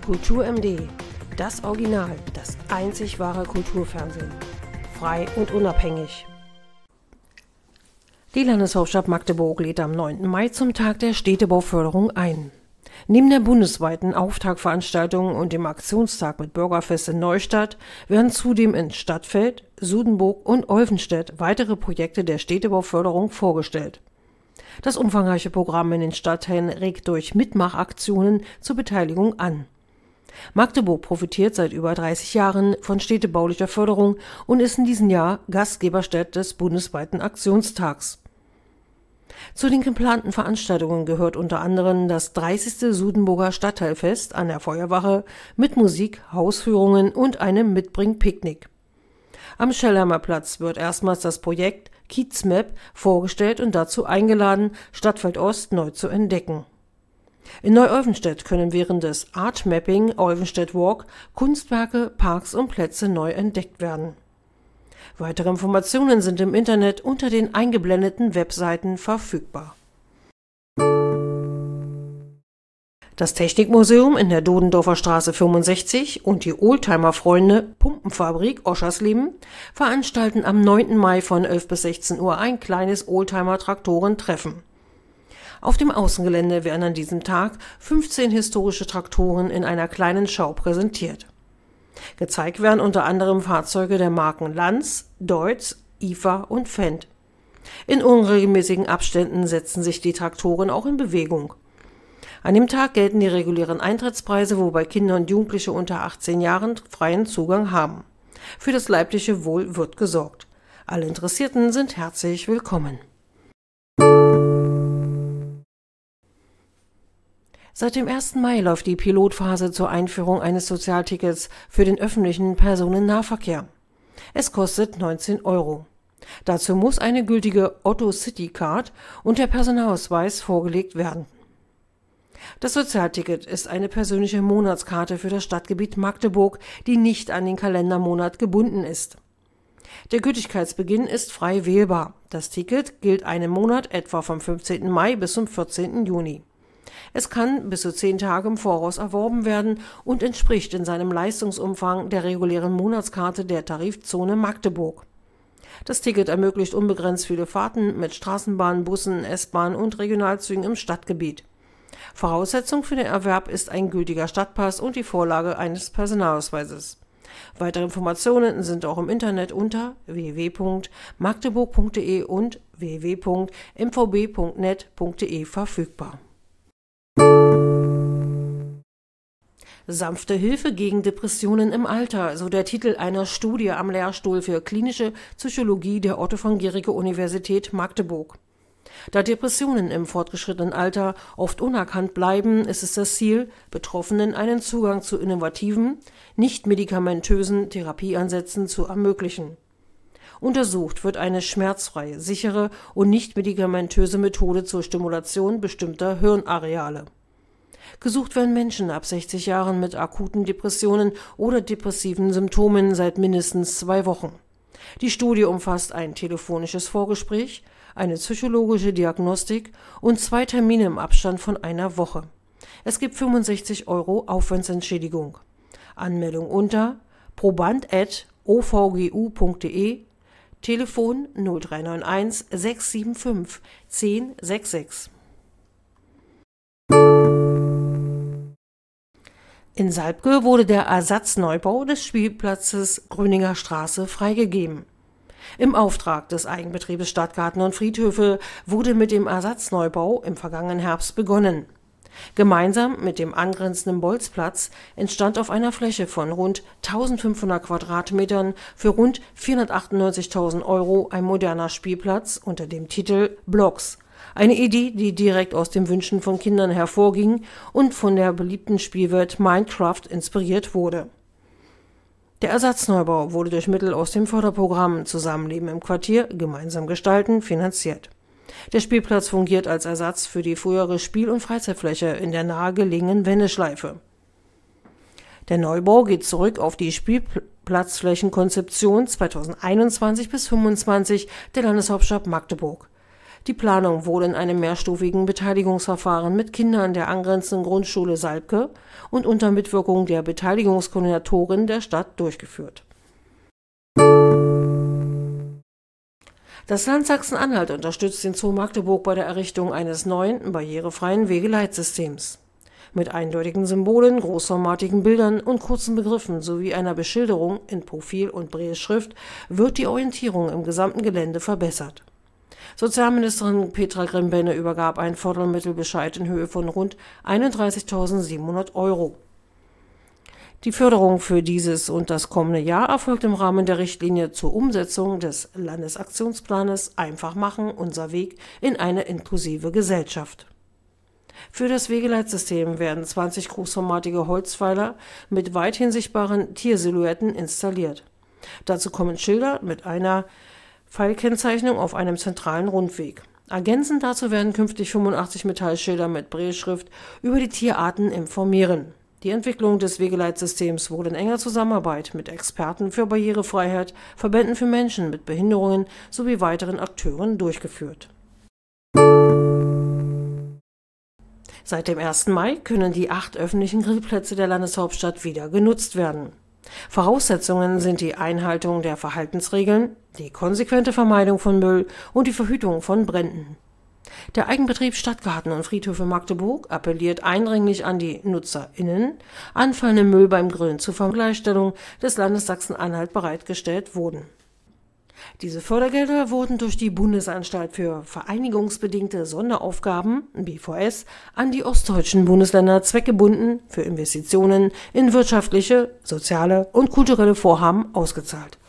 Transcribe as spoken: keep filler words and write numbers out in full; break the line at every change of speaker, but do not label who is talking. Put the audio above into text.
Kultur M D, das Original, das einzig wahre Kulturfernsehen. Frei und unabhängig. Die Landeshauptstadt Magdeburg lädt am neunten Mai zum Tag der Städtebauförderung ein. Neben der bundesweiten Auftaktveranstaltung und dem Aktionstag mit Bürgerfest in Neustadt werden zudem in Stadtfeld, Sudenburg und Olvenstedt weitere Projekte der Städtebauförderung vorgestellt. Das umfangreiche Programm in den Stadtteilen regt durch Mitmachaktionen zur Beteiligung an. Magdeburg profitiert seit über dreißig Jahren von städtebaulicher Förderung und ist in diesem Jahr Gastgeberstadt des bundesweiten Aktionstags. Zu den geplanten Veranstaltungen gehört unter anderem das dreißigste Sudenburger Stadtteilfest an der Feuerwache mit Musik, Hausführungen und einem Mitbring-Picknick. Am Schellheimer Platz wird erstmals das Projekt Kiezmap vorgestellt und dazu eingeladen, Stadtfeld Ost neu zu entdecken. In Neu-Olvenstedt können während des Art Mapping Olvenstedt Walk Kunstwerke, Parks und Plätze neu entdeckt werden. Weitere Informationen sind im Internet unter den eingeblendeten Webseiten verfügbar. Das Technikmuseum in der Dodendorfer Straße fünfundsechzig und die Oldtimer-Freunde Pumpenfabrik Oschersleben veranstalten am neunten Mai von elf bis sechzehn Uhr ein kleines Oldtimer-Traktoren-Treffen. Auf dem Außengelände werden an diesem Tag fünfzehn historische Traktoren in einer kleinen Schau präsentiert. Gezeigt werden unter anderem Fahrzeuge der Marken Lanz, Deutz, I F A und Fendt. In unregelmäßigen Abständen setzen sich die Traktoren auch in Bewegung. An dem Tag gelten die regulären Eintrittspreise, wobei Kinder und Jugendliche unter achtzehn Jahren freien Zugang haben. Für das leibliche Wohl wird gesorgt. Alle Interessierten sind herzlich willkommen. Seit dem ersten Mai läuft die Pilotphase zur Einführung eines Sozialtickets für den öffentlichen Personennahverkehr. Es kostet neunzehn Euro. Dazu muss eine gültige Otto City Card und der Personalausweis vorgelegt werden. Das Sozialticket ist eine persönliche Monatskarte für das Stadtgebiet Magdeburg, die nicht an den Kalendermonat gebunden ist. Der Gültigkeitsbeginn ist frei wählbar. Das Ticket gilt einen Monat etwa vom fünfzehnten Mai bis zum vierzehnten Juni. Es kann bis zu zehn Tage im Voraus erworben werden und entspricht in seinem Leistungsumfang der regulären Monatskarte der Tarifzone Magdeburg. Das Ticket ermöglicht unbegrenzt viele Fahrten mit Straßenbahn, Bussen, S-Bahn und Regionalzügen im Stadtgebiet. Voraussetzung für den Erwerb ist ein gültiger Stadtpass und die Vorlage eines Personalausweises. Weitere Informationen sind auch im Internet unter w w w punkt magdeburg punkt de und w w w punkt m v b punkt net punkt de verfügbar. Sanfte Hilfe gegen Depressionen im Alter, so der Titel einer Studie am Lehrstuhl für klinische Psychologie der Otto-von-Guericke-Universität Magdeburg. Da Depressionen im fortgeschrittenen Alter oft unerkannt bleiben, ist es das Ziel, Betroffenen einen Zugang zu innovativen, nicht medikamentösen Therapieansätzen zu ermöglichen. Untersucht wird eine schmerzfreie, sichere und nicht medikamentöse Methode zur Stimulation bestimmter Hirnareale. Gesucht werden Menschen ab sechzig Jahren mit akuten Depressionen oder depressiven Symptomen seit mindestens zwei Wochen. Die Studie umfasst ein telefonisches Vorgespräch, eine psychologische Diagnostik und zwei Termine im Abstand von einer Woche. Es gibt fünfundsechzig Euro Aufwandsentschädigung. Anmeldung unter proband at o v g u punkt de, Telefon null drei neun eins sechs sieben fünf zehn sechs sechs. In Salbke wurde der Ersatzneubau des Spielplatzes Gröninger Straße freigegeben. Im Auftrag des Eigenbetriebes Stadtgarten und Friedhöfe wurde mit dem Ersatzneubau im vergangenen Herbst begonnen. Gemeinsam mit dem angrenzenden Bolzplatz entstand auf einer Fläche von rund eintausendfünfhundert Quadratmetern für rund vierhundertachtundneunzigtausend Euro ein moderner Spielplatz unter dem Titel Blocks. Eine Idee, die direkt aus den Wünschen von Kindern hervorging und von der beliebten Spielwelt Minecraft inspiriert wurde. Der Ersatzneubau wurde durch Mittel aus dem Förderprogramm Zusammenleben im Quartier, gemeinsam gestalten finanziert. Der Spielplatz fungiert als Ersatz für die frühere Spiel- und Freizeitfläche in der nahegelegenen Wendeschleife. Der Neubau geht zurück auf die Spielplatzflächenkonzeption zweitausendeinundzwanzig bis fünfundzwanzig der Landeshauptstadt Magdeburg. Die Planung wurde in einem mehrstufigen Beteiligungsverfahren mit Kindern der angrenzenden Grundschule Salbke und unter Mitwirkung der Beteiligungskoordinatorin der Stadt durchgeführt. Das Land Sachsen-Anhalt unterstützt den Zoo Magdeburg bei der Errichtung eines neuen, barrierefreien Wegeleitsystems. Mit eindeutigen Symbolen, großformatigen Bildern und kurzen Begriffen sowie einer Beschilderung in Profil- und Brailleschrift wird die Orientierung im gesamten Gelände verbessert. Sozialministerin Petra Grimbenne übergab einen Fördermittelbescheid in Höhe von rund einunddreißigtausendsiebenhundert Euro. Die Förderung für dieses und das kommende Jahr erfolgt im Rahmen der Richtlinie zur Umsetzung des Landesaktionsplanes Einfach machen, unser Weg in eine inklusive Gesellschaft. Für das Wegeleitsystem werden zwanzig großformatige Holzpfeiler mit weithin sichtbaren Tiersilhouetten installiert. Dazu kommen Schilder mit einer Pfeilkennzeichnung auf einem zentralen Rundweg. Ergänzend dazu werden künftig fünfundachtzig Metallschilder mit Brailleschrift über die Tierarten informieren. Die Entwicklung des Wegeleitsystems wurde in enger Zusammenarbeit mit Experten für Barrierefreiheit, Verbänden für Menschen mit Behinderungen sowie weiteren Akteuren durchgeführt. Seit dem ersten Mai können die acht öffentlichen Grillplätze der Landeshauptstadt wieder genutzt werden. Voraussetzungen sind die Einhaltung der Verhaltensregeln, die konsequente Vermeidung von Müll und die Verhütung von Bränden. Der Eigenbetrieb Stadtgarten und Friedhöfe Magdeburg appelliert eindringlich an die NutzerInnen, anfallenden Müll beim Grillen zur Gleichstellung des Landes Sachsen-Anhalt bereitgestellt wurden. Diese Fördergelder wurden durch die Bundesanstalt für vereinigungsbedingte Sonderaufgaben, B V S, an die ostdeutschen Bundesländer zweckgebunden für Investitionen in wirtschaftliche, soziale und kulturelle Vorhaben ausgezahlt.